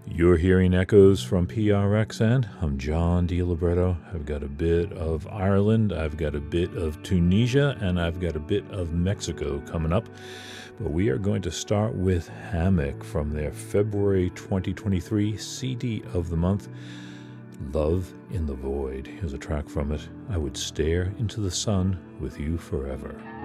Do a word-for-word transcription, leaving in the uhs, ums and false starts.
You're hearing echoes from P R X N. I'm John DiLibretto. I've got a bit of Ireland, I've got a bit of Tunisia, and I've got a bit of Mexico coming up. But we are going to start with Hammock from their February twenty twenty-three C D of the month, Love in the Void. Here's a track from it. I would stare into the sun with you forever.